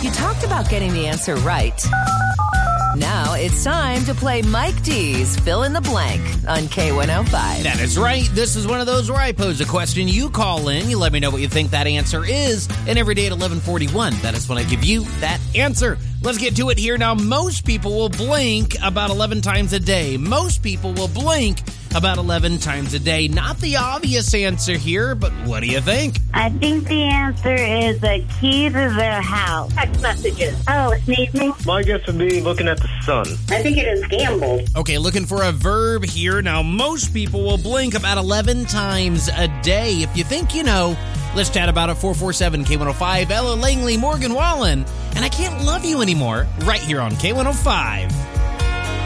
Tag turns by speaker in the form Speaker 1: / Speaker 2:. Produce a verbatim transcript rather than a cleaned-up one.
Speaker 1: You talked about getting the answer right. Now it's time to play Mike D's Fill in the Blank on K one oh five.
Speaker 2: That is right. This is one of those where I pose a question. You call in. You let me know what you think that answer is. And every day at eleven forty-one, that is when I give you that answer. Let's get to it here. Now, most people will blink about eleven times a day. Most people will blink about eleven times a day. Not the obvious answer here, but what do you think?
Speaker 3: I think the answer is a key to their house.
Speaker 4: Text messages.
Speaker 3: Oh, sneezing?
Speaker 5: My guess would be looking at the sun.
Speaker 4: I think it is gamble.
Speaker 2: Okay, looking for a verb here. Now, most people will blink about eleven times a day. If you think you know, let's chat about it. four four seven K one oh five, Ella Langley, Morgan Wallen, and I Can't Love You Anymore, right here on K one oh five.